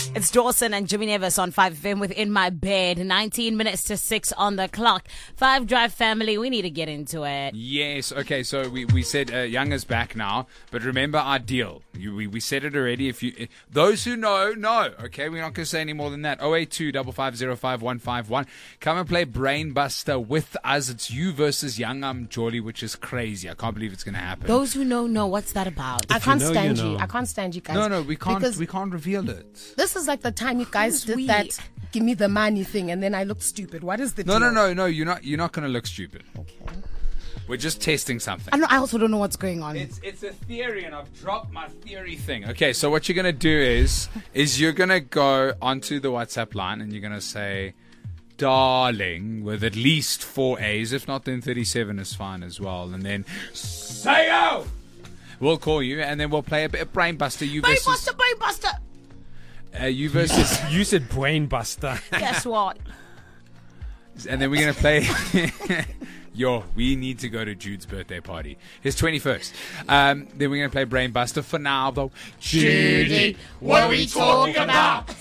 It's Dawson and Jimmy Nevis on 5FM within my bed. 19 minutes to 6 on the clock. 5 Drive family, we need to get into it. Yes, okay, so we said Young is back now, but remember our deal. We said it already. Those who know, okay? We're not going to say any more than that. 082 550 151. Come and play Brainbuster with us. It's you versus Young Jolly, which is crazy. I can't believe it's going to happen. Those who know, what's that about? I can't stand you. I can't stand you guys. No, we can't reveal it. This is like the time you guys did that give me the money thing and then I looked stupid. What is the deal? No, you're not going to look stupid. Okay. We're just testing something. I also don't know what's going on. It's a theory, and I've dropped my theory thing. Okay, so what you're going to do is you're going to go onto the WhatsApp line and you're going to say, darling, with at least 4 A's. If not, then 37 is fine as well. And then, Sayo! We'll call you, and then we'll play a bit of Brainbuster. Brainbuster! You versus... You said Brainbuster. Guess what? And then we're going to play... we need to go to Jude's birthday party. His 21st. Then we're going to play Brainbuster. For now, though, Judy, what are we talking about?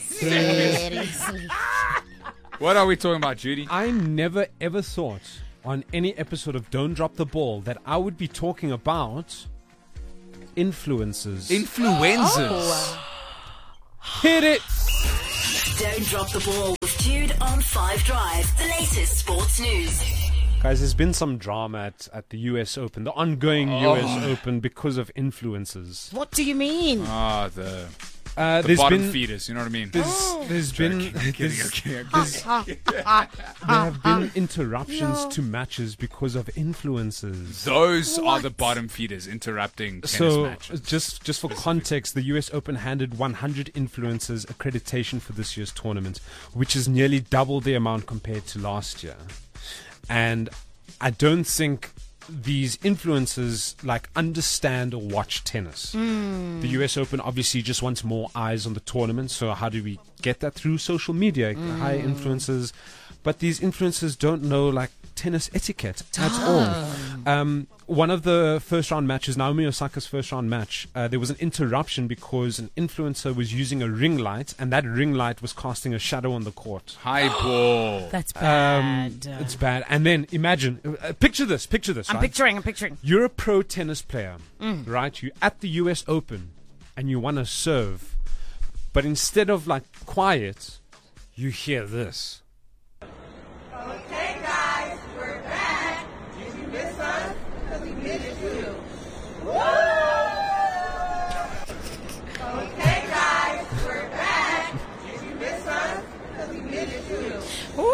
What are we talking about, Judy? I never ever thought on any episode of Don't Drop the Ball that I would be talking about influencers. Influencers. Hit it! Don't Drop the Ball with Jude on 5 Drive. The latest sports news. Guys, there's been some drama at the US Open, the ongoing US Open, because of influencers. What do you mean? The There's bottom feeders, you know what I mean? There's been there have been interruptions to matches because of influencers. Those are the bottom feeders interrupting tennis matches. Just for context, the US Open handed 100 influencers accreditation for this year's tournament, which is nearly double the amount compared to last year. And I don't think these influencers understand or watch tennis. The US Open obviously just wants more eyes on the tournament. So how do we get that? Through social media, high influencers. But these influencers don't know tennis etiquette at all. One of the first round matches, Naomi Osaka's first round match, there was an interruption because an influencer was using a ring light, and that ring light was casting a shadow on the court. High ball. That's bad. It's bad. And then imagine, picture this. I'm picturing. You're a pro tennis player, right? You're at the US Open, and you want to serve, but instead of quiet, you hear this. Okay, guys, we're back. Did you miss us? Because we missed you. Woo! Okay, guys, we're back. Did you miss us? Because we missed you. Woo!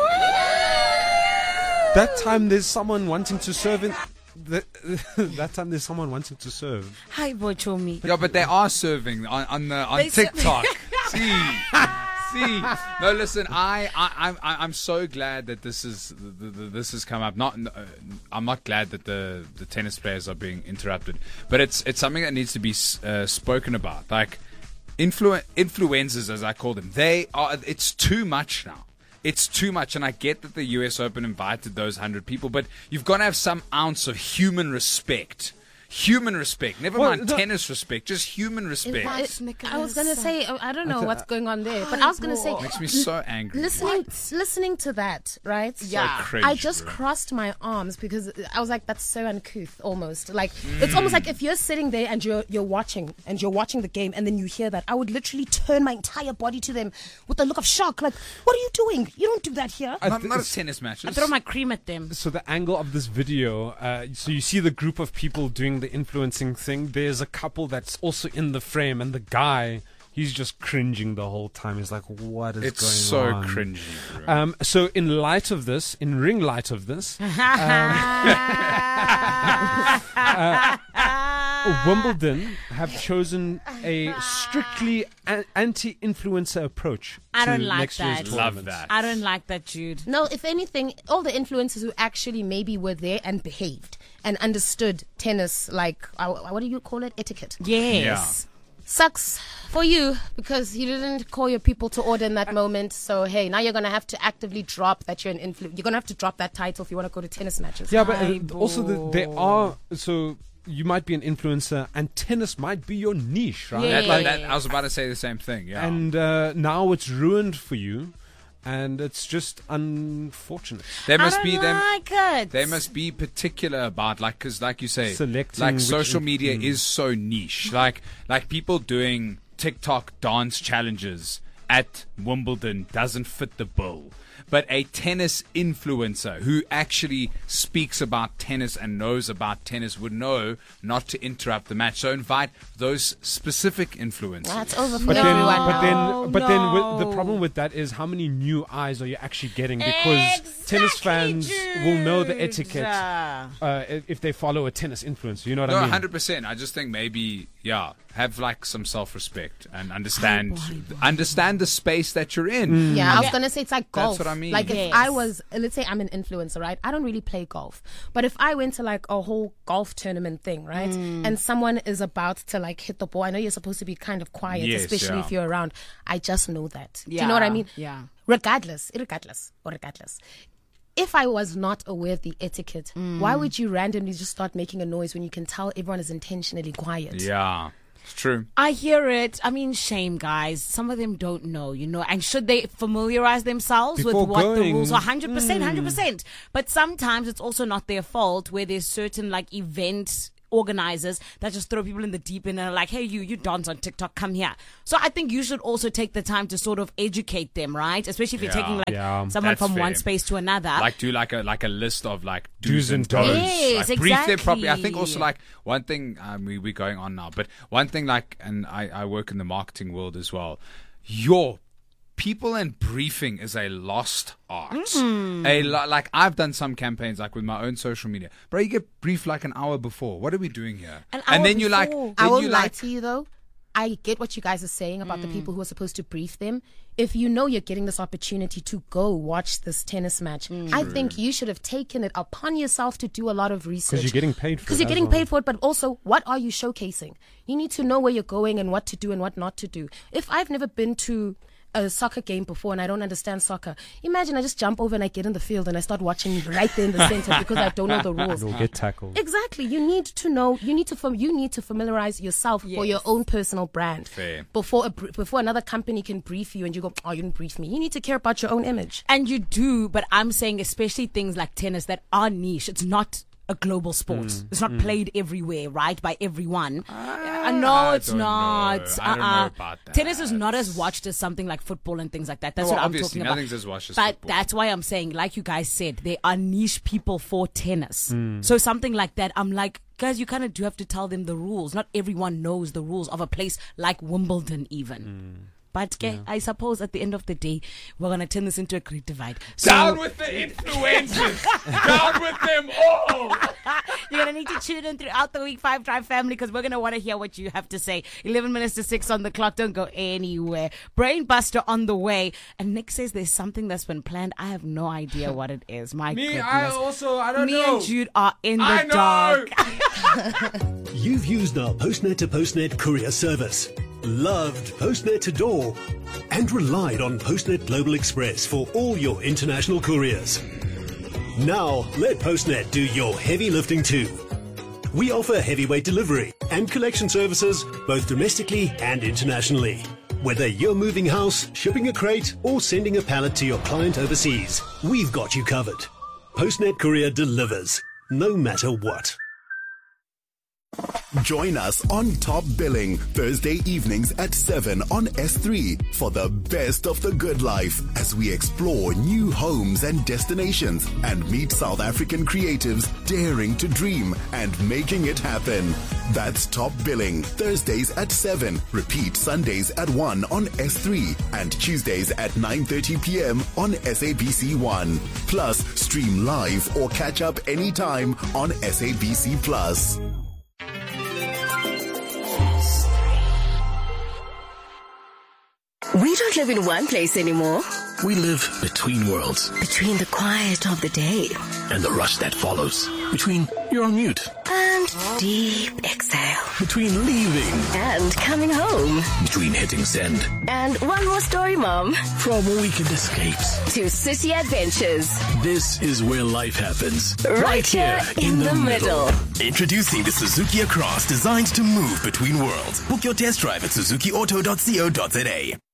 That time there's someone wanting to serve in... that time there's someone wanting to serve. Hi, boy, Chomi. Yeah, but they are serving on TikTok. See, no, listen. I'm so glad that this has come up. I'm not glad that the tennis players are being interrupted, but it's something that needs to be spoken about. Influencers, as I call them, it's too much now. It's too much, and I get that the US Open invited those 100 people, but you've got to have some ounce of human respect. Human respect. Never mind tennis respect, just human respect. I was going to say, I don't know what's going on there, but I was going to say... It makes me so angry. Listening to that, right? Yeah. So cringe, I just crossed my arms because I was like, that's so uncouth almost. It's almost like if you're sitting there and you're watching the game and then you hear that, I would literally turn my entire body to them with a look of shock. What are you doing? You don't do that here. Not a tennis match. I throw my cream at them. So the angle of this video, so you see the group of people doing the influencing thing. There's a couple that's also in the frame, and the guy, he's just cringing the whole time. He's like, what is going on? It's so cringy, bro. So in ring light of this, Wimbledon have chosen a strictly anti-influencer approach. I don't to like next year's that. tournament. Love that. I don't like that, Jude. No, if anything, all the influencers who actually maybe were there and behaved and understood tennis, what do you call it? Etiquette. Yes. Sucks for you because you didn't call your people to order in that moment. So, hey, now you're going to have to actively drop that you're an influencer. You're going to have to drop that title if you want to go to tennis matches. Yeah, but also there are... So you might be an influencer, and tennis might be your niche, right? Yeah. I was about to say the same thing. Yeah. And now it's ruined for you, and it's just unfortunate. There must I be don't them. like it. They must be particular about, like, because, like you say, Selecting like which social media is so niche. Like people doing TikTok dance challenges at Wimbledon doesn't fit the bill. But a tennis influencer who actually speaks about tennis and knows about tennis would know not to interrupt the match. So invite those specific influencers. That's over for But then, everyone. the problem with that is how many new eyes are you actually getting? Because tennis fans will know the etiquette if they follow a tennis influencer. You know what No, I mean? 100%. I just think maybe, have like some self-respect and understand the space that you're in. Yeah, I was gonna say it's like golf. That's what I mean. Like if Yes. I was, let's say I'm an influencer, right? I don't really play golf, but if I went to like a whole golf tournament thing, right, and someone is about to like hit the ball, I know you're supposed to be kind of quiet, Yes, especially yeah. if you're around. I just know that. Do you know what I mean? Yeah. Regardless. If I was not aware of the etiquette, why would you randomly just start making a noise when you can tell everyone is intentionally quiet? Yeah, it's true. I hear it. I mean, shame, guys. Some of them don't know, and should they familiarize themselves Before with what the going. rules are? 100%. But sometimes it's also not their fault where there's certain like event organizers that just throw people in the deep end and are like, hey, you dance on TikTok, come here. So I think you should also take the time to sort of educate them, right? Especially if you're taking like someone that's from one fair. space to another. Like do like a list of like Do's and don'ts. Yes, like, brief them properly. I exactly. think also like one thing we're going on now, but one thing like, and I work in the marketing world as well. Your people and briefing is a lost art. Like I've done some campaigns like with my own social media, bro. You get briefed like an hour before. What are we doing here? hour then you like, before. I then won't you lie like, to you though. I get what you guys are saying about the people who are supposed to brief them. If you know you're getting this opportunity to go watch this tennis match, I think you should have taken it upon yourself to do a lot of research. Because you're getting paid for it. Because you're getting paid for it, but also, what are you showcasing? You need to know where you're going and what to do and what not to do. If I've never been to a soccer game before and I don't understand soccer, imagine I just jump over and I get in the field and I start watching right there in the center because I don't know the rules. You'll get tackled. Exactly. You need to know. You need to familiarize yourself for your own personal brand. Fair. Before another company can brief you and you go, oh, you didn't brief me. You need to care about your own image. And you do, but I'm saying especially things like tennis that are niche. It's not a global sport. It's not played everywhere, right? By everyone. No, it's don't know. not. I don't know about that. Tennis is not as watched as something like football and things like that. That's Well, what I'm obviously, talking about. nothing's as watched as but football. that's why I'm saying, like you guys said, there are niche people for tennis. So something like that, I'm like, guys, you kind of do have to tell them the rules. Not everyone knows the rules of a place like Wimbledon even. But I suppose at the end of the day, we're going to turn this into a great divide. So down with the influencers, down with them all. you're going to need to tune in throughout the week, 5 Drive family, because we're going to want to hear what you have to say. 11 minutes to 6 on the clock. Don't go anywhere. Brainbuster on the way. And Nick says there's something that's been planned. I have no idea what it is. My goodness. I don't Me know. and Jude are in the I know. dark. You've used our Postnet to Postnet courier service, loved Postnet to door, and relied on Postnet Global Express for all your international couriers. Now, let Postnet do your heavy lifting too. We offer heavyweight delivery and collection services both domestically and internationally. Whether you're moving house, shipping a crate, or sending a pallet to your client overseas, we've got you covered. Postnet Courier delivers, no matter what. Join us on Top Billing Thursday evenings at 7 on S3 for the best of the good life as we explore new homes and destinations and meet South African creatives daring to dream and making it happen. That's Top Billing Thursdays at 7. Repeat Sundays at 1 on S3 and Tuesdays at 9:30 p.m. on SABC1. Plus, stream live or catch up anytime on SABC Plus. We don't live in one place anymore. We live between worlds Between the quiet of the day and the rush that follows. Between you're on mute. And deep exhale. Between leaving. And coming home. Between hitting send. And one more story, Mom. From weekend escapes. To city adventures. This is where life happens. Right here in the middle. Introducing the Suzuki Across, designed to move between worlds. Book your test drive at suzukiauto.co.za.